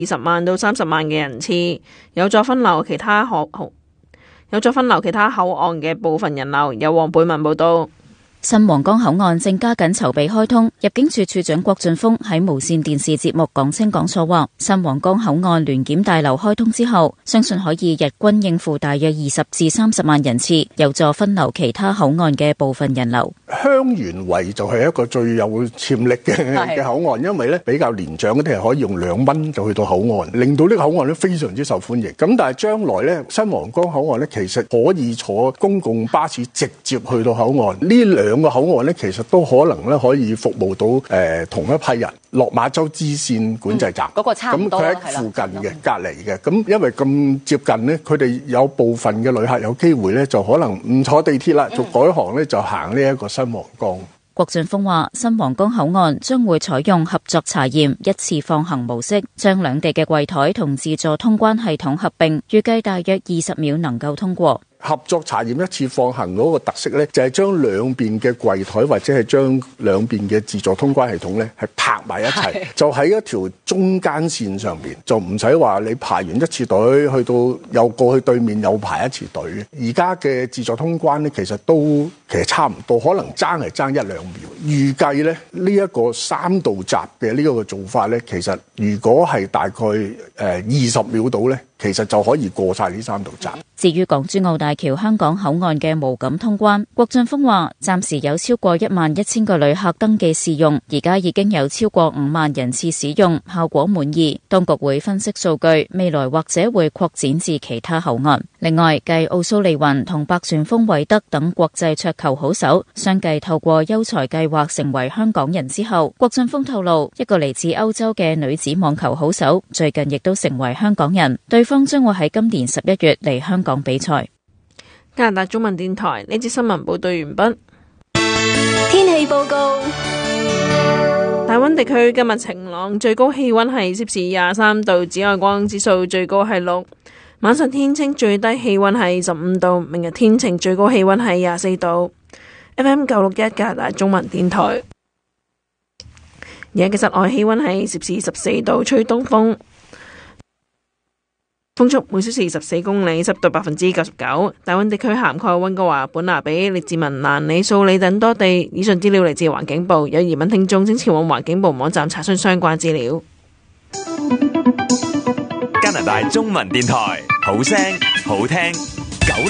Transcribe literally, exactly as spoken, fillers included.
二十萬到三十萬嘅人次，有助分流其他口有助分流其他口岸嘅部分人流。有黃貝文報道。 新皇崗口岸正加緊籌備開通，入境處處長郭俊峰喺無綫電視節目講清講楚話，新皇崗口岸聯檢大樓開通之後，相信可以日均應付大約二十至三十萬人次，有助分流其他口岸嘅部分人流。 香園圍就係一個最有潛力嘅嘅口岸，因為咧比較年長嗰啲係可以用兩蚊就去到口岸，令到呢個口岸咧非常之受歡迎。咁但係將來咧，新皇崗口岸咧其實可以坐公共巴士直接去到口岸，呢兩兩個口岸咧，其實都可能咧可以服務到誒、呃、同一批人。落馬洲支線管制站， 嗰、嗯那個差唔多， 咁佢喺附近嘅隔離嘅，咁因為咁接近咧，佢哋有部分嘅旅客有機會咧，就可能唔坐地鐵啦，就改行咧就行呢一個新皇崗。 郭俊峰話：新皇崗口岸將會採用合作查驗一次放行模式，將兩地嘅櫃台同自助通關系統合併，預計大約二十秒能夠通過。 合作查驗一次放行嗰個特色咧，就係將兩邊嘅櫃台或者係將兩邊嘅自助通關系統咧，係拍埋一齊，就喺一條中間線上邊，就唔使話你排完一次隊，去到又過去對面又排一次隊。而家嘅自助通關咧，其實都其實差唔多，可能爭係爭一兩秒。預計咧呢一個三道閘嘅呢一個做法咧，其實如果係大概誒二十秒到咧，其實就可以過晒呢三道閘。 至於港珠澳大橋香港口岸嘅無感通關，郭俊峰話暫時有超過一萬一千個旅客登記試用，而家已經有超過五萬人次使用，效果滿意。當局會分析數據，未來或者會擴展至其他口岸。另外，繼奧蘇利雲同白旋風韋德等國際桌球好手相繼透過優才計劃成為香港人之後，郭俊峰透露，一個嚟自歐洲嘅女子網球好手最近亦都成為香港人，對方將會喺今年十一月嚟香港比賽。 加拿大中文電台呢節新聞報道完畢。 天氣報告： 大溫地區今日晴朗，最高氣溫係攝氏廿三度，紫外光指數最高係六。晚上天晴，最低氣溫係十五度。明日天晴，最高氣溫係廿四度。F M 九六一加拿大中文電台。而家嘅室外氣溫係攝氏十四度，吹東風。風速每小時十四公里，濕度百分之九十九。大溫地區涵蓋溫哥華、本拿比、列治文、蘭里、素里等多地。以上資料嚟自環境部，有疑問聽眾請前往環境部網站查詢相關資料。 加拿大中文電台，好聲好聽。